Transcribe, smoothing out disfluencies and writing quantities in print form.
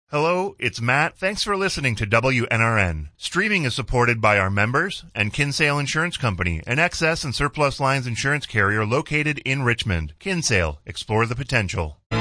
Hello, it's Matt. Thanks for listening to WNRN. Streaming is supported by our members and Kinsale Insurance Company, an excess and surplus lines insurance carrier located in Richmond. Kinsale, explore the potential.